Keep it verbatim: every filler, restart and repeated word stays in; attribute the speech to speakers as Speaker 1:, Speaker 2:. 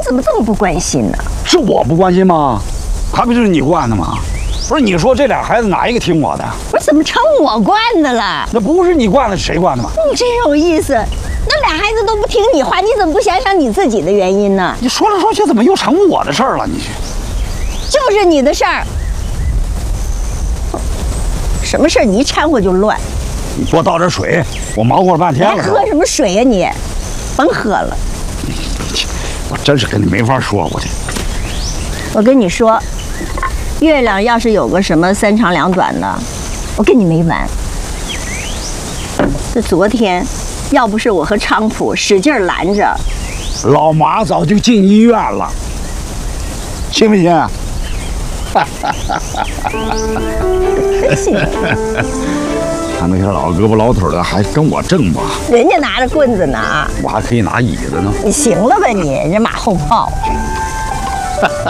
Speaker 1: 怎么这么不关心呢？
Speaker 2: 是我不关心吗？还不就是你惯的吗？不是你说这俩孩子哪一个听我的？
Speaker 1: 不是怎么成我惯的了？
Speaker 2: 那不是你惯的，谁惯的嘛？
Speaker 1: 你真有意思，那俩孩子都不听你话，你怎么不想想你自己的原因呢？
Speaker 2: 你说来说去，怎么又成我的事儿了？你
Speaker 1: 就是你的事儿，什么事儿你一掺和就乱。
Speaker 2: 你多倒点水，我忙活了半天了。
Speaker 1: 还喝什么水呀、啊、你？甭喝了。
Speaker 2: 我真是跟你没法说，我这。
Speaker 1: 我跟你说，月亮要是有个什么三长两短的，我跟你没完。这昨天，要不是我和昌普使劲拦着，
Speaker 2: 老马早就进医院了，信不信？
Speaker 1: 真信。
Speaker 2: 他那些老胳膊老腿的还跟我挣吧？
Speaker 1: 人家拿着棍子呢，
Speaker 2: 我还可以拿椅子呢。
Speaker 1: 你行了吧你？人家马后炮。